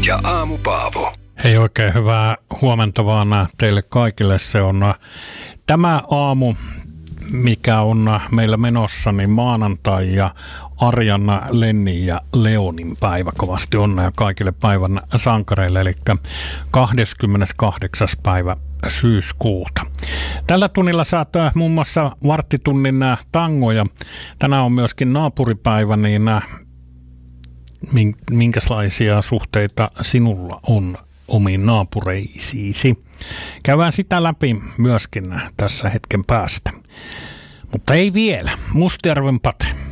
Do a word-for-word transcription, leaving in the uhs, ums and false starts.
ja Aamu Paavo. Hei, oikein hyvää huomenta vaan teille kaikille. Se on tämä aamu, mikä on meillä menossa, niin maanantai ja Arjanna, Lenni ja Leonin päivä. Kovasti onnea kaikille päivän sankareille, eli kahdeskymmeneskahdeksas päivä syyskuuta. Tällä tunnilla saat muun muassa varttitunnin tangoja. Tänään on myöskin naapuripäivä, niin minkälaisia suhteita sinulla on omiin naapureisiisi? Käydään sitä läpi myöskin tässä hetken päästä. Mutta ei vielä. Mustajärven Pate.